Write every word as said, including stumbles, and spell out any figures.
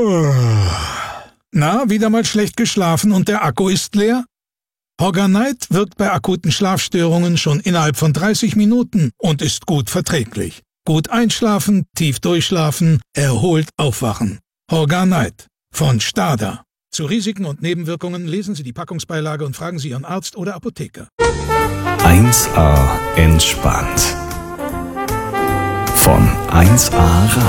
Na, wieder mal schlecht geschlafen und der Akku ist leer? Horganite wirkt bei akuten Schlafstörungen schon innerhalb von dreißig Minuten und ist gut verträglich. Gut einschlafen, tief durchschlafen, erholt aufwachen. Horganite von Stada. Zu Risiken und Nebenwirkungen lesen Sie die Packungsbeilage und fragen Sie Ihren Arzt oder Apotheker. eins A entspannt. Von eins A